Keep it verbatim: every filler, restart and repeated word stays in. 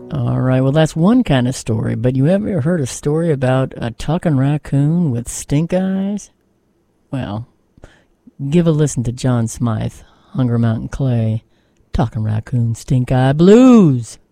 All right, well, that's one kind of story, but you ever heard a story about a talking raccoon with stink eyes? Well, give a listen to John Smythe, Hunger Mountain Clay, Talking Raccoon Stink Eye Blues.